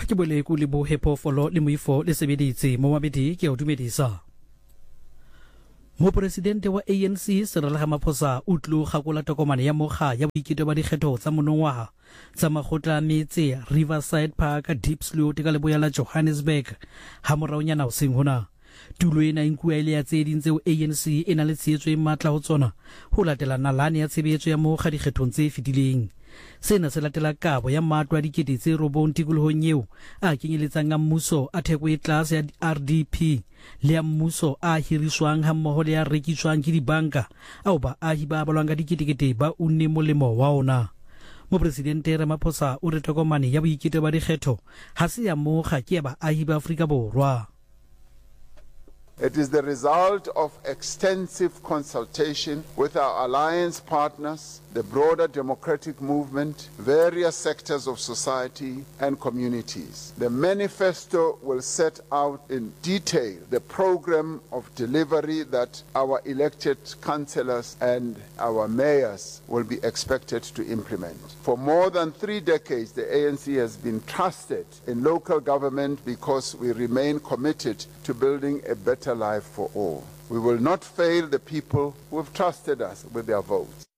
ke bole ku le bo hepofolo le moifo le sebeditse mo mabedi ke o dumedisa. Mopresidente wa ANC Cyril Ramaphosa o tlo gakola tokomane ya moga ya boiketlo ba dikgetho tsa monongwaga tsa makgotla a metse Riverside Park Diepsloot ka leboya Johannesburg ha moraonyana o seng hona. Tulo ena inkua ile ya tse ding tseo ANC e na le tshehetso e matla ho tsona ho latela nalane ya tshebetso ya moga dikgethong tse fetileng. Sena se latela kabo ya matwa dikete tse robong tikolohong eo a kenyeletsang a mmuso a theko e tlase ya RDP le ya mmuso a hiriswang ha mmoho le ya rekiswang ke dibanka ao baahi ba balwang ka diketekete ba unne molemo wa ona. Mopresidente Ramaphosa o re tokomane ya boiketlo ba dikgetho ha se ya moga ke ya baahi ba Afrika Borwa. It is the result of extensive consultation with our alliance partners, the broader democratic movement, various sectors of society and communities. The manifesto will set out in detail the program of delivery that our elected councillors and our mayors will be expected to implement. For more than 3 decades, the ANC has been trusted in local government because we remain committed to building a better life for all. We will not fail the people who have trusted us with their votes.